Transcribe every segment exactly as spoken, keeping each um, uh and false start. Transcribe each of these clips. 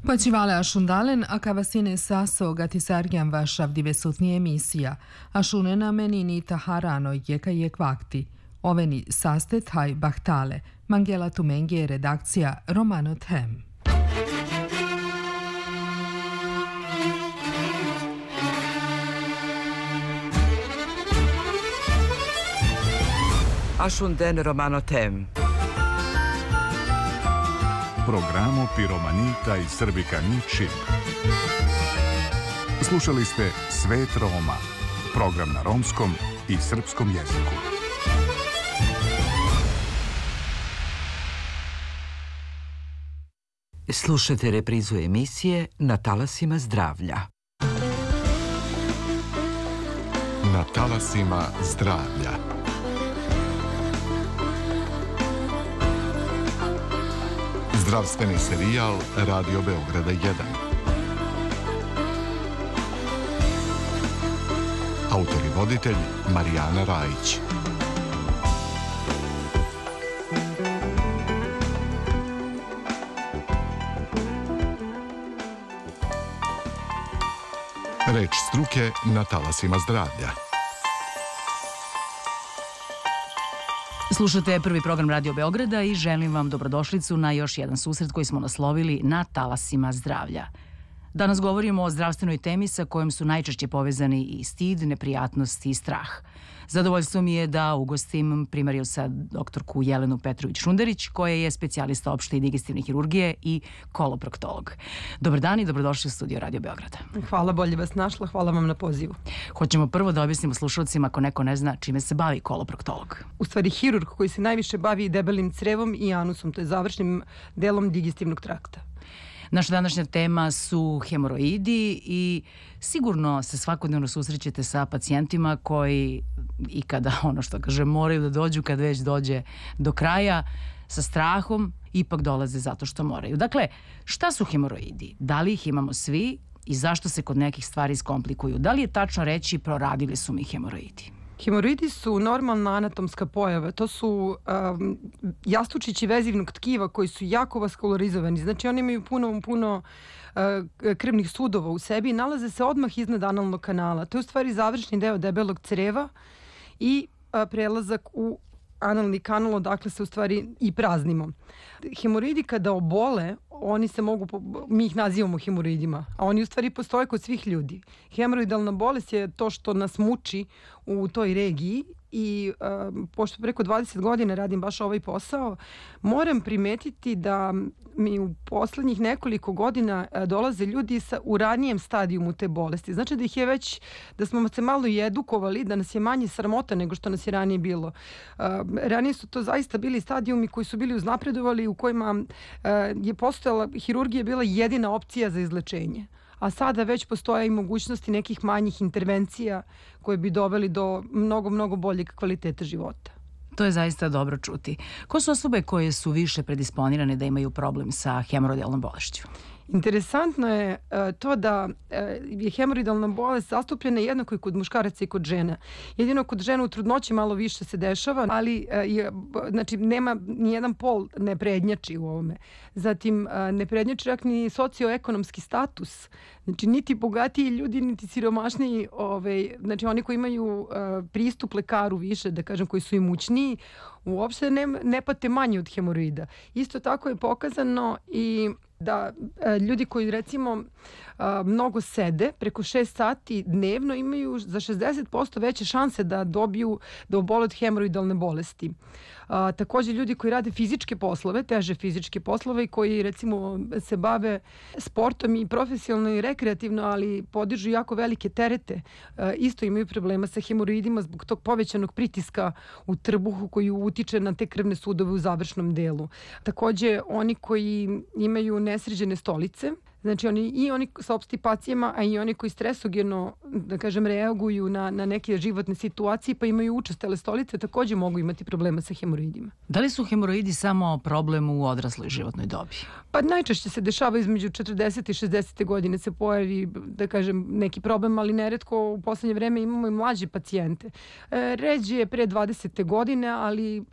Počivale Ashundalen, akavasine saso gatisargian vašavdivesutni emisija, Ashunena menini taharano jeka jek vakti. Oveni saste taj bahtale, Mangela Tumengi redakcija Romano Them. Ashunden Romano Them. Programo Piromanita i Srbika Ničim. Slušali ste Svet Roma, program na romskom i srpskom jeziku. Slušajte reprizu emisije Na talasima zdravlja. Na talasima zdravlja. Zdravstveni serijal Radio Beograda jedan. Autor i voditelj Marijana Rajić. Reč struke na talasima zdravlja. Slušate prvi program Radio Beograda i želim vam dobrodošlicu na još jedan susret koji smo naslovili Na talasima zdravlja. Danas govorimo o zdravstvenoj temi sa kojom su najčešće povezani i stid, neprijatnost i strah. Zadovoljstvo mi je da ugostim primariosa doktorku Jelenu Petrović-Šunderić, koja je specijalista opšte i digestivne hirurgije i koloproktolog. Dobar dan i dobrodošli u studio Radio Beograda. Hvala, bolje vas našla, hvala vam na pozivu. Hoćemo prvo da objasnimo slušalcima ako neko ne zna čime se bavi koloproktolog. U stvari hirurg koji se najviše bavi debelim crevom i anusom, to je završnim delom digestivnog trakta. Naša današnja tema su hemoroidi i sigurno se svakodnevno susrećete sa pacijentima koji i kada, ono što kaže, moraju da dođu, kad već dođe do kraja, sa strahom, ipak dolaze zato što moraju. Dakle, šta su hemoroidi? Da li ih imamo svi i zašto se kod nekih stvari iskomplikuju? Da li je tačno reći proradili su mi hemoroidi? Hemoroidi su normalna anatomska pojava. To su um, jastučići vezivnog tkiva koji su jako vaskularizovani. Znači oni imaju puno, puno uh, krvnih sudova u sebi i nalaze se odmah iznad analnog kanala. To je u stvari završni deo debelog creva i uh, prelazak u analni kanal, odakle se u stvari i praznimo. Hemoroidi kada obole, oni se mogu, mi ih nazivamo hemoroidima, a oni u stvari postoje kod svih ljudi. Hemoroidalna bolest je to što nas muči u toj regiji i um, pošto preko dvadeset godina radim baš ovaj posao, moram primetiti da mi u poslednjih nekoliko godina uh, dolaze ljudi sa, u ranijem stadijumu te bolesti. Znači da ih je već, da smo se malo i edukovali, da nas je manje sramota nego što nas je ranije bilo. Uh, ranije su to zaista bili stadijumi koji su bili uznapredovali, u kojima uh, je postojala, hirurgija je bila jedina opcija za izlečenje. A sada već postoje i mogućnosti nekih manjih intervencija koje bi doveli do mnogo, mnogo boljeg kvaliteta života. To je zaista dobro čuti. Ko su osobe koje su više predisponirane da imaju problem sa hemoroidalnom bolešću? Interesantno je uh, to da uh, je hemoroidalna bolest zastupljena jednako i kod muškaraca i kod žena. Jedino kod žena u trudnoći malo više se dešava, ali uh, je, znači, nema nijedan pol ne prednjači u ovome. Zatim uh, ne prednjači čak ni socioekonomski status. Znači niti bogatiji ljudi, niti siromašniji, ovaj, znači oni koji imaju uh, pristup lekaru više, da kažem, koji su imućniji, uopšte ne, ne pate manje od hemoroida. Isto tako je pokazano i da e, ljudi koji recimo a, mnogo sede preko šest sati dnevno imaju za šezdeset posto veće šanse da dobiju, da obole od hemoroidalne bolesti. A, također ljudi koji rade fizičke poslove, teže fizičke poslove i koji recimo se bave sportom i profesionalno i rekreativno, ali podižu jako velike terete, a, isto imaju problema sa hemoroidima zbog tog povećanog pritiska u trbuhu koji utiče na te krvne sudove u završnom delu. Također oni koji imaju nesređene stolice, znači oni, i oni sa opstipacijama, a i oni koji stresogeno, da kažem, reaguju na, na neke životne situacije pa imaju učestale stolice, također mogu imati problema sa hemoroidima. Da li su hemoroidi samo problem u odrasloj životnoj dobi? Pa najčešće se dešava između četrdeset i šezdeset godine se pojavi, da kažem, neki problem, ali neretko u poslednje vreme imamo i mlađe pacijente. E, ređe je pre dvadesete godine, ali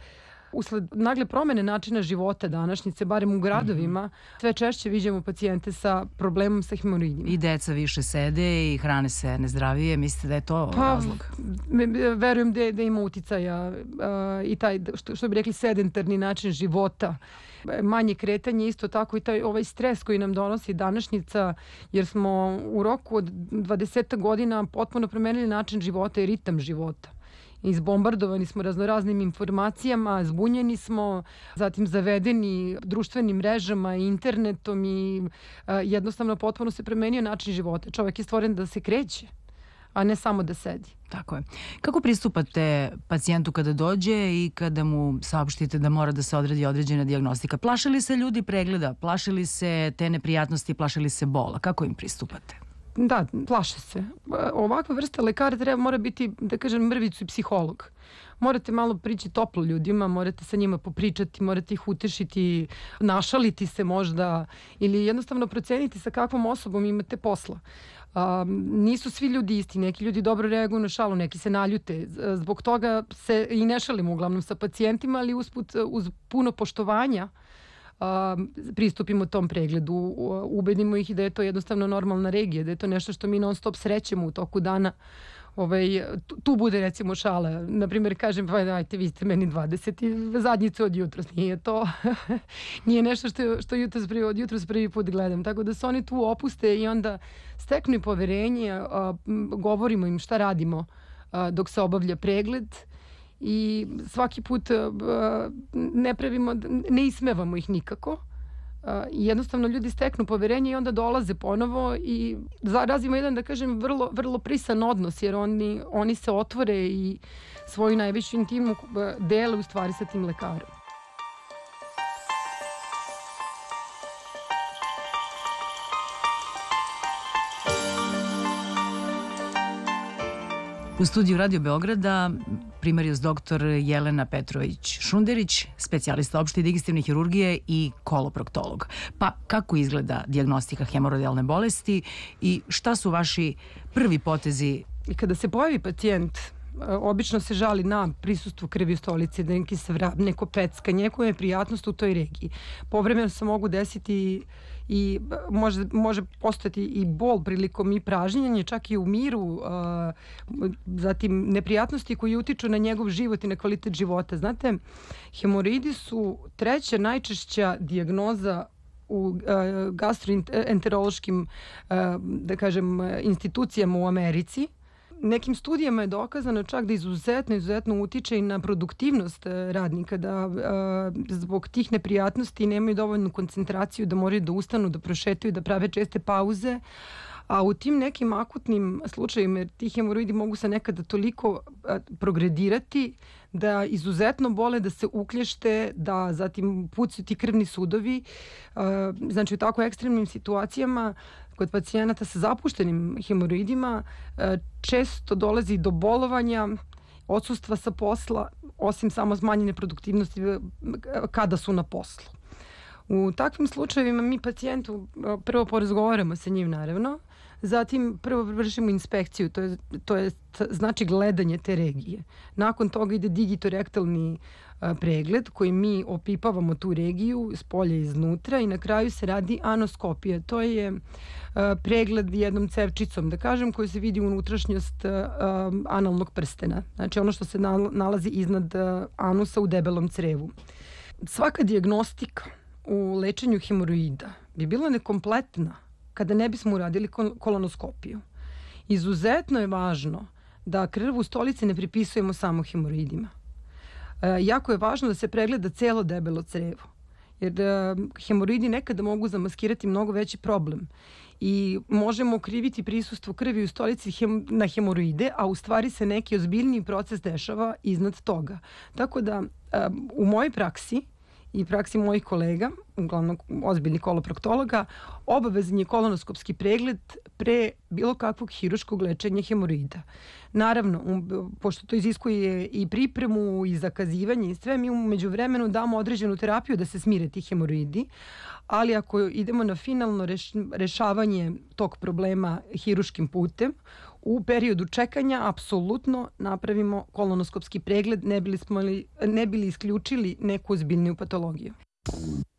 Usled nagle promene načina života današnjice, barem u gradovima, sve češće viđamo pacijente sa problemom sa hemoroidima. I deca više sede i hrane se nezdravije. Mislite da je to pa, razlog? Verujem da, da ima uticaja uh, i taj, što, što bi rekli, sedentarni način života. Manje kretanje, isto tako i taj ovaj stres koji nam donosi današnjica, jer smo u roku od dvadeset godina potpuno promenili način života i ritam života. Izbombardovani smo raznoraznim informacijama, zbunjeni smo, zatim zavedeni društvenim mrežama, internetom i a, jednostavno potpuno se promenio način života. Čovjek je stvoren da se kreće, a ne samo da sedi. Tako je. Kako pristupate pacijentu kada dođe i kada mu saopštite da mora da se odredi određena dijagnostika? Plašili se ljudi pregleda? Plašili se te neprijatnosti? Plašili se bola? Kako im pristupate? Da, plaše se. Ovakva vrsta lekara treba, mora biti, da kažem, mrvicu i psiholog. Morate malo prići toplo ljudima, morate sa njima popričati, morate ih utešiti, našaliti se možda ili jednostavno proceniti sa kakvom osobom imate posla. Um, nisu svi ljudi isti, neki ljudi dobro reaguju na šalu, neki se naljute. Zbog toga se i ne šalimo uglavnom sa pacijentima, ali usput uz puno poštovanja Uh, pristupimo tom pregledu, uh, ubedimo ih da je to jednostavno normalna regija, da je to nešto što mi non stop srećemo u toku dana. Ovaj, tu, tu bude recimo šala, naprimjer kažem pa dajte vi ste meni dvadeset i zadnjice od jutros, nije to nije nešto što, što jutros prvi, od jutros prvi put gledam, tako da se oni tu opuste i onda steknu i poverenje, uh, govorimo im šta radimo uh, dok se obavlja pregled. I svaki put ne pravimo, ne ismevamo ih nikako. Jednostavno ljudi steknu poverenje i onda dolaze ponovo i razvijemo jedan, da kažem, vrlo, vrlo prisan odnos, jer oni, oni se otvore i svoju najveću intimu dele u stvari sa tim lekarom. U studiju Radio Beograda primarijus doktor Jelena Petrović-Šunderić, specijalista opšte i digestivne hirurgije i koloproktolog. Pa kako izgleda dijagnostika hemoroidalne bolesti i šta su vaši prvi potezi? I kada se pojavi pacijent, obično se žali na prisustvu krvi u stolici, da neki svrab, neko peckanje, neko je prijatnost u toj regiji. Povremeno se mogu desiti i može, može postojati i bol prilikom i pražnjenja, čak i u miru, a, zatim neprijatnosti koji utiču na njegov život i na kvalitet života. Znate, hemoroidi su treća najčešća dijagnoza u a, gastroenterološkim a, da kažem, institucijama u Americi. Nekim studijama je dokazano čak da izuzetno, izuzetno utiče i na produktivnost radnika, da a, zbog tih neprijatnosti nemaju dovoljnu koncentraciju, da moraju da ustanu, da prošetaju, da prave česte pauze. A u tim nekim akutnim slučajima, jer ti hemoroidi mogu se nekada toliko a, progredirati da izuzetno bole, da se uklješte, da zatim pucaju ti krvni sudovi. A, znači u tako ekstremnim situacijama kod pacijenata sa zapuštenim hemoroidima često dolazi do bolovanja, odsustva sa posla, osim samo smanjene produktivnosti kada su na poslu. U takvim slučajevima mi pacijentu prvo porazgovaramo sa njim naravno, zatim prvo vršimo inspekciju, to je, to je znači gledanje te regije. Nakon toga ide digitorektalni pregled koji mi opipavamo tu regiju s polja i iznutra i na kraju se radi anoskopija. To je pregled jednom cevčicom, da kažem, koji se vidi unutrašnjost analnog prstena. Znači ono što se nalazi iznad anusa u debelom crevu. Svaka dijagnostika u lečenju hemoroida bi bila nekompletna kada ne bismo uradili kolonoskopiju. Izuzetno je važno da krv u stolici ne pripisujemo samo hemoroidima. E, jako je važno da se pregleda celo debelo crevo, jer e, hemoroidi nekada mogu zamaskirati mnogo veći problem i možemo okriviti prisustvo krvi u stolici hem, na hemoroide, a u stvari se neki ozbiljniji proces dešava iznad toga. Tako da e, u mojoj praksi i praksi mojih kolega uglavnom ozbiljnih koloproktologa, obavezan je kolonoskopski pregled pre bilo kakvog hiruškog lečenja hemoroida. Naravno, pošto to iziskuje i pripremu i zakazivanje i sve, mi umeđu vremenu damo određenu terapiju da se smire ti hemoroidi, ali ako idemo na finalno rešavanje tog problema hiruškim putem, u periodu čekanja apsolutno napravimo kolonoskopski pregled, ne bili, smo li, ne bili isključili neku ozbiljniju patologiju.